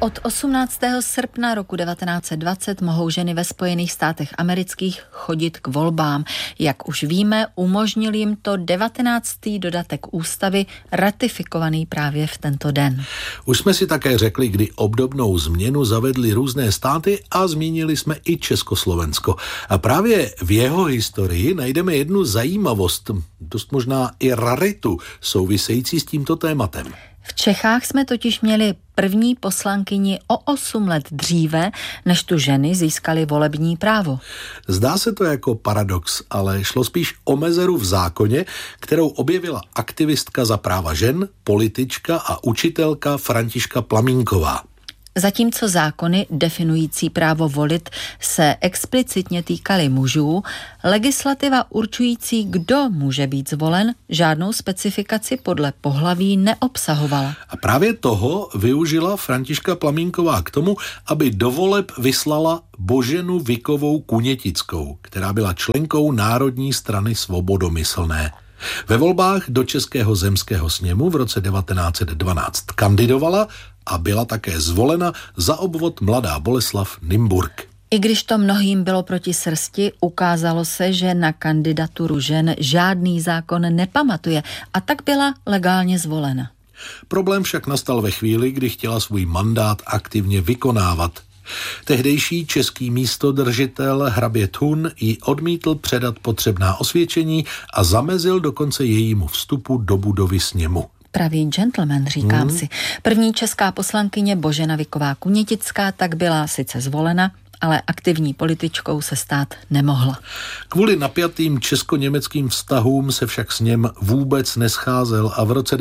Od 18. srpna roku 1920 mohou ženy ve Spojených státech amerických chodit k volbám. Jak už víme, umožnil jim to 19. dodatek ústavy, ratifikovaný právě v tento den. Už jsme si také řekli, kdy obdobnou změnu zavedly různé státy a zmínili jsme i Československo. A právě v jeho historii najdeme jednu zajímavost, dost možná i raritu, související s tímto tématem. V Čechách jsme totiž měli první poslankyni o 8 let dříve, než tu ženy získaly volební právo. Zdá se to jako paradox, ale šlo spíš o mezeru v zákoně, kterou objevila aktivistka za práva žen, politička a učitelka Františka Plamínková. Zatímco zákony definující právo volit se explicitně týkaly mužů, legislativa určující, kdo může být zvolen, žádnou specifikaci podle pohlaví neobsahovala. A právě toho využila Františka Plamínková k tomu, aby do voleb vyslala Boženu Wikovou Kunětickou, která byla členkou Národní strany svobodomyslné. Ve volbách do Českého zemského sněmu v roce 1912 kandidovala a byla také zvolena za obvod Mladá Boleslav Nymburk. I když to mnohým bylo proti srsti, ukázalo se, že na kandidaturu žen žádný zákon nepamatuje a tak byla legálně zvolena. Problém však nastal ve chvíli, kdy chtěla svůj mandát aktivně vykonávat. Tehdejší český místodržitel hrabě Thun jí odmítl předat potřebná osvědčení a zamezil dokonce jejímu vstupu do budovy sněmu. Pravý gentleman, říkám si. První česká poslankyně Božena Wiková Kunětická tak byla sice zvolena, ale aktivní političkou se stát nemohla. Kvůli napjatým česko-německým vztahům se však sněm vůbec nescházel a v roce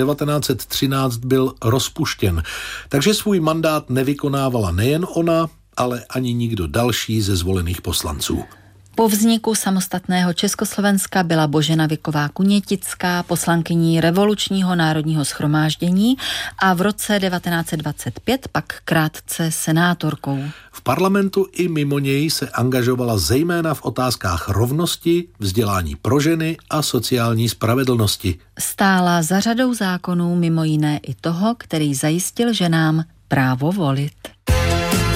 1913 byl rozpuštěn. Takže svůj mandát nevykonávala nejen ona, ale ani nikdo další ze zvolených poslanců. Po vzniku samostatného Československa byla Božena Wiková Kunětická poslankyní Revolučního národního shromáždění a v roce 1925 pak krátce senátorkou. V parlamentu i mimo něj se angažovala zejména v otázkách rovnosti, vzdělání pro ženy a sociální spravedlnosti. Stála za řadou zákonů, mimo jiné i toho, který zajistil ženám právo volit.